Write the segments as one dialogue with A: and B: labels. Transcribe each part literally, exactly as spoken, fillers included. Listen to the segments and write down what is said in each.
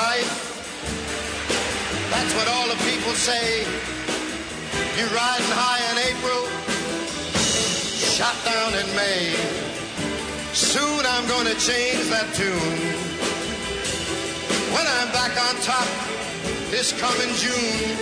A: life. That's what all the people say. You're riding high in April, shot down in May. Soon I'm gonna change that tune. When I'm back on top this coming June.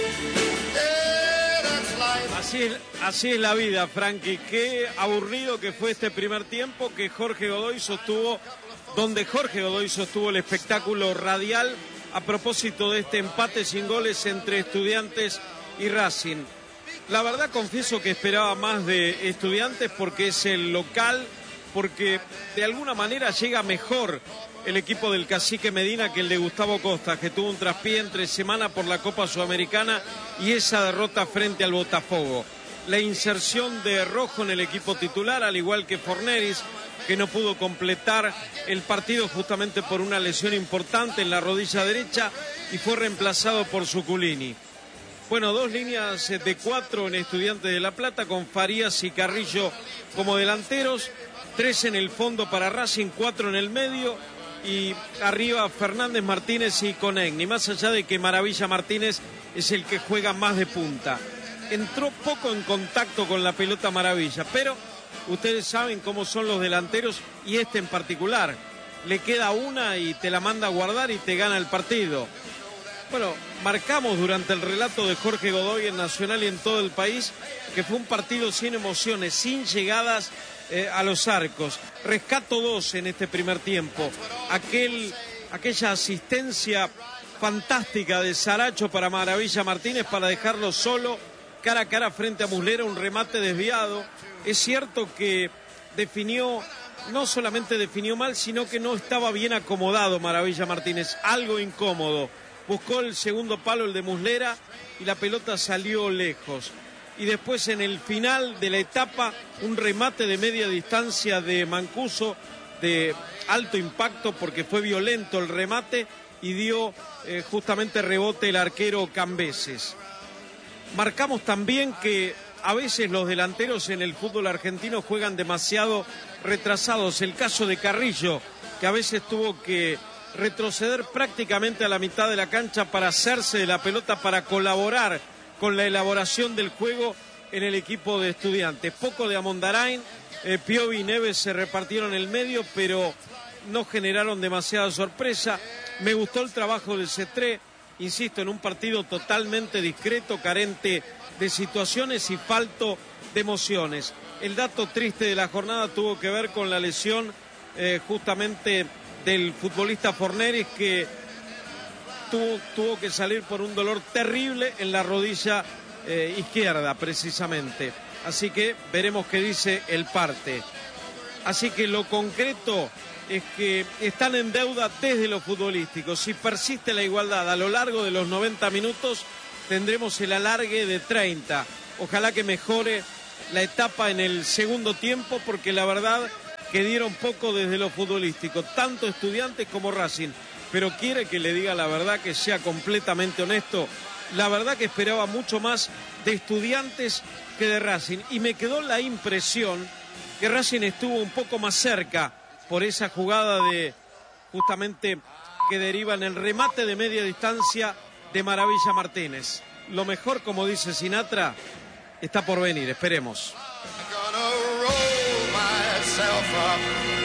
A: Yeah, that's life.
B: Así es, así es la vida, Frankie. Qué aburrido que fue este primer tiempo que Jorge Godoy sostuvo, donde Jorge Godoy sostuvo el espectáculo radial a propósito de este empate sin goles entre Estudiantes y Racing. La verdad confieso que esperaba más de Estudiantes porque es el local, porque de alguna manera llega mejor el equipo del Cacique Medina que el de Gustavo Costa, que tuvo un traspié entre semana por la Copa Sudamericana y esa derrota frente al Botafogo. La inserción de Rojo en el equipo titular, al igual que Forneris, que no pudo completar el partido justamente por una lesión importante en la rodilla derecha y fue reemplazado por Zuculini. Bueno, dos líneas de cuatro en Estudiantes de La Plata, con Farías y Carrillo como delanteros, tres en el fondo para Racing, cuatro en el medio, y arriba Fernández, Martínez y Conegni, más allá de que Maravilla Martínez es el que juega más de punta. Entró poco en contacto con la pelota Maravilla, pero ustedes saben cómo son los delanteros y este en particular. Le queda una y te la manda a guardar y te gana el partido. Bueno, marcamos durante el relato de Jorge Godoy en Nacional y en todo el país que fue un partido sin emociones, sin llegadas eh, a los arcos. Rescato dos en este primer tiempo. Aquel, aquella asistencia fantástica de Saracho para Maravilla Martínez para dejarlo solo, cara a cara frente a Muslera, un remate desviado. Es cierto que definió, no solamente definió mal, sino que no estaba bien acomodado Maravilla Martínez, algo incómodo. Buscó el segundo palo, el de Muslera, y la pelota salió lejos. Y después en el final de la etapa, un remate de media distancia de Mancuso, de alto impacto porque fue violento el remate y dio eh, justamente rebote el arquero Cambeses. Marcamos también que a veces los delanteros en el fútbol argentino juegan demasiado retrasados. El caso de Carrillo, que a veces tuvo que retroceder prácticamente a la mitad de la cancha para hacerse de la pelota, para colaborar con la elaboración del juego en el equipo de Estudiantes. Poco de Amondarain, eh, Piovi y Neves se repartieron el medio, pero no generaron demasiada sorpresa. Me gustó el trabajo del Cetré, insisto, en un partido totalmente discreto, carente de situaciones y falto de emociones. El dato triste de la jornada tuvo que ver con la lesión eh, justamente del futbolista Forneris, que tuvo, tuvo que salir por un dolor terrible en la rodilla eh, izquierda precisamente. Así que veremos qué dice el parte. Así que lo concreto es que están en deuda desde lo futbolístico. Si persiste la igualdad a lo largo de los noventa minutos, tendremos el alargue de treinta. Ojalá que mejore la etapa en el segundo tiempo, porque la verdad que dieron poco desde lo futbolístico, tanto Estudiantes como Racing. Pero quiere que le diga la verdad, que sea completamente honesto. La verdad que esperaba mucho más de Estudiantes que de Racing. Y me quedó la impresión que Racing estuvo un poco más cerca por esa jugada de justamente que deriva en el remate de media distancia de Maravilla Martínez. Lo mejor, como dice Sinatra, está por venir, esperemos.
A: Myself up